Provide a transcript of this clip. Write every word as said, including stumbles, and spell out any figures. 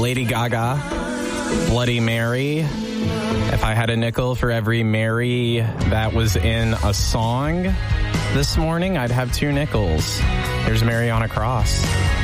Lady Gaga, Bloody Mary. If I had a nickel for every Mary that was in a song this morning, I'd have two nickels. Here's Mary on a Cross.